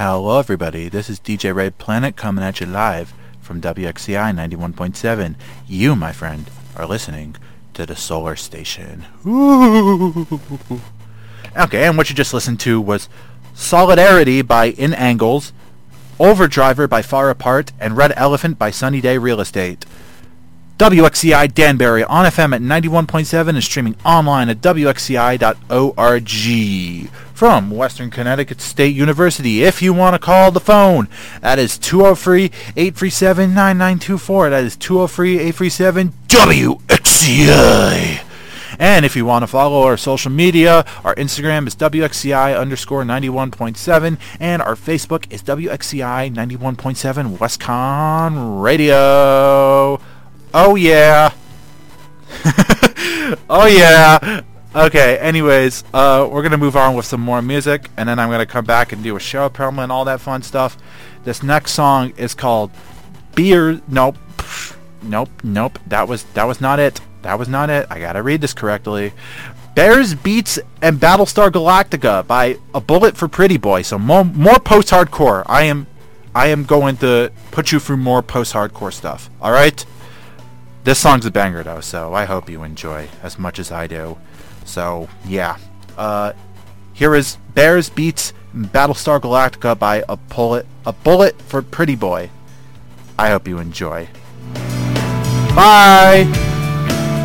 Hello everybody, this is DJ Ray Planet coming at you live from WXCI 91.7. You, my friend, are listening to the Solar Station. Ooh. Okay, and what you just listened to was Solidarity by In Angles, Overdriver by Far Apart, and Red Elephant by Sunny Day Real Estate. WXCI Danbury on FM at 91.7 and streaming online at WXCI.org. From Western Connecticut State University, if you want to call the phone, that is 203-837-9924. That is 203-837-WXCI. And if you want to follow our social media, our Instagram is WXCI_91.7, and our Facebook is WXCI 91.7 WestCon Radio. Oh yeah. Oh yeah. Okay, anyways, we're going to move on with some more music, and then I'm going to come back and do a show promo and all that fun stuff. This next song is called Nope. That was not it. That was not it. I got to read this correctly. Bears, Beats, and Battlestar Galactica by A Bullet for Pretty Boy. So more post-hardcore. I am going to put you through more post-hardcore stuff. All right? This song's a banger, though, so I hope you enjoy as much as I do. So, yeah. Here is Bears, Beats, and Battlestar Galactica by A Bullet for Pretty Boy. I hope you enjoy. Bye!